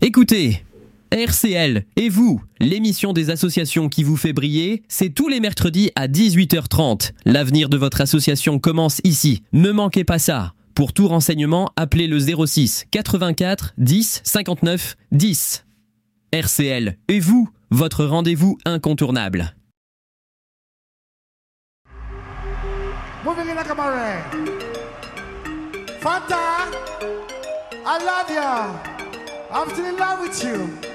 Écoutez, RCL et vous, l'émission des associations qui vous fait briller, c'est tous les mercredis à 18h30. L'avenir de votre association commence ici. Ne manquez pas ça. Pour tout renseignement, appelez le 06 84 10 59 10. RCL et vous, votre rendez-vous incontournable. Moving in a cabaret. Fanta, I love you. I'm still in love with you.